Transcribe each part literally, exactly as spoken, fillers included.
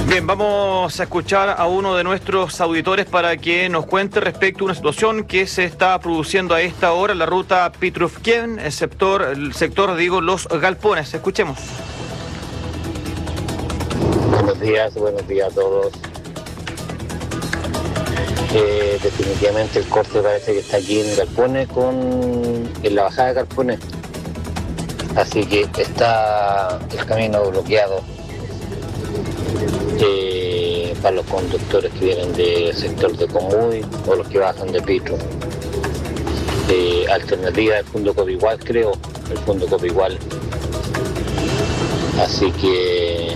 Bien, vamos a escuchar a uno de nuestros auditores para que nos cuente respecto a una situación que se está produciendo a esta hora en la ruta Pitrufquén, el sector, el sector, digo, Los Galpones. Escuchemos. Buenos días, buenos días a todos. Eh, definitivamente el corte parece que está aquí en Galpones, con, en la bajada de Galpones. Así que está el camino bloqueado eh, para los conductores que vienen del sector de Comuy o los que bajan de Pitru. Eh, alternativa del Fundo Copigual, creo, el Fundo Copigual. Así que,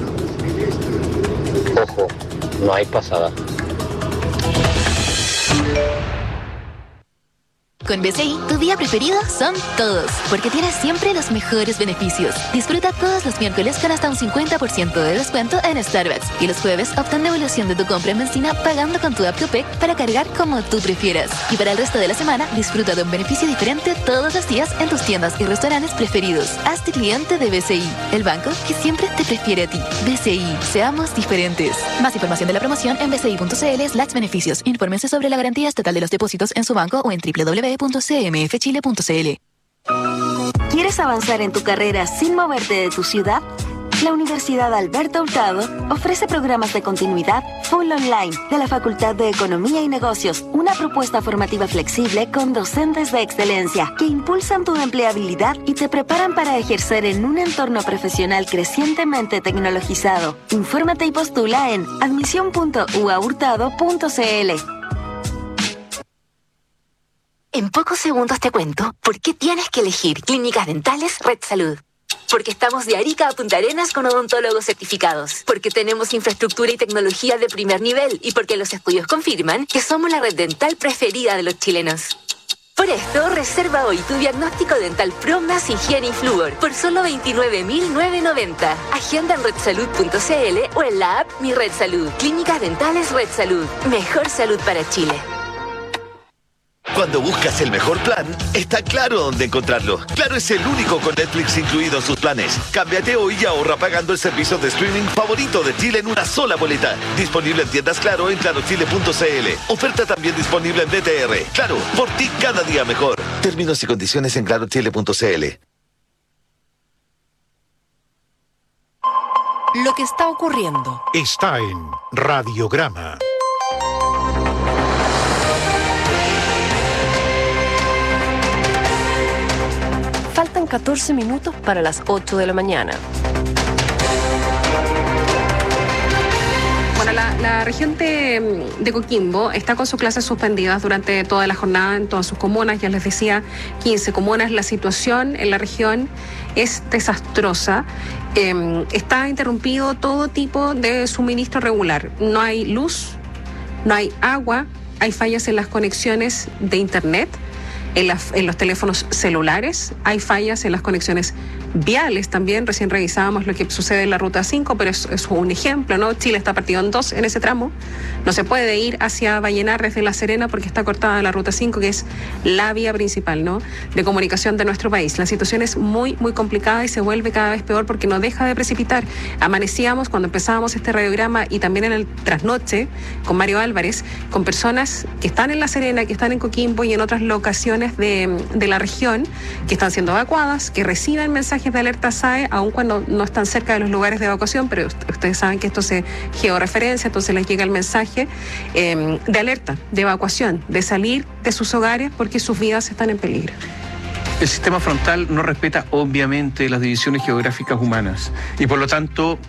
ojo, no hay pasada. Con B C I, tu día preferido son todos, porque tienes siempre los mejores beneficios. Disfruta todos los miércoles con hasta un cincuenta por ciento de descuento en Starbucks. Y los jueves obtén devolución de tu compra en benzina pagando con tu app Copec para cargar como tú prefieras. Y para el resto de la semana, disfruta de un beneficio diferente todos los días en tus tiendas y restaurantes preferidos. Hazte cliente de B C I, el banco que siempre te prefiere a ti. B C I, seamos diferentes. Más información de la promoción en bci.cl slash beneficios. Infórmense sobre la garantía estatal de los depósitos en su banco o en doble u doble u doble u punto c m f chile punto c l. ¿Quieres avanzar en tu carrera sin moverte de tu ciudad? La Universidad Alberto Hurtado ofrece programas de continuidad full online de la Facultad de Economía y Negocios, una propuesta formativa flexible con docentes de excelencia que impulsan tu empleabilidad y te preparan para ejercer en un entorno profesional crecientemente tecnologizado. Infórmate y postula en admisión punto u a hurtado punto c l. En pocos segundos te cuento por qué tienes que elegir Clínicas Dentales Red Salud. Porque estamos de Arica a Punta Arenas con odontólogos certificados. Porque tenemos infraestructura y tecnología de primer nivel. Y porque los estudios confirman que somos la red dental preferida de los chilenos. Por esto, reserva hoy tu diagnóstico dental Pro más higiene y flúor por solo veintinueve mil novecientos noventa. Agenda en red salud punto c l o en la app Mi Red Salud. Clínicas Dentales Red Salud. Mejor salud para Chile. Cuando buscas el mejor plan, está Claro dónde encontrarlo. Claro es el único con Netflix incluido en sus planes. Cámbiate hoy y ahorra pagando el servicio de streaming favorito de Chile en una sola boleta. Disponible en tiendas Claro en claro chile punto c l. Oferta también disponible en D T R. Claro, por ti cada día mejor. Términos y condiciones en claro chile punto c l. Lo que está ocurriendo está en Radiograma. Faltan catorce minutos para las ocho de la mañana. Bueno, la, la región de, de Coquimbo está con sus clases suspendidas durante toda la jornada en todas sus comunas. Ya les decía, quince comunas. La situación en la región es desastrosa. Eh, está interrumpido todo tipo de suministro regular. No hay luz, no hay agua, hay fallas en las conexiones de internet. En, la, en los teléfonos celulares, hay fallas en las conexiones viales también. Recién revisábamos lo que sucede en la ruta cinco, pero es, es un ejemplo, ¿no? Chile está partido en dos en ese tramo. No se puede ir hacia Vallenar desde La Serena porque está cortada la ruta cinco, que es la vía principal, ¿no?, de comunicación de nuestro país. La situación es muy, muy complicada y se vuelve cada vez peor porque no deja de precipitar. Amanecíamos cuando empezábamos este radiograma y también en el trasnoche con Mario Álvarez, con personas que están en La Serena, que están en Coquimbo y en otras locaciones De, de la región que están siendo evacuadas, que reciben mensajes de alerta S A E, aun cuando no están cerca de los lugares de evacuación, pero ustedes saben que esto se georreferencia, entonces les llega el mensaje eh, de alerta, de evacuación, de salir de sus hogares porque sus vidas están en peligro. El sistema frontal no respeta obviamente las divisiones geográficas humanas y por lo tanto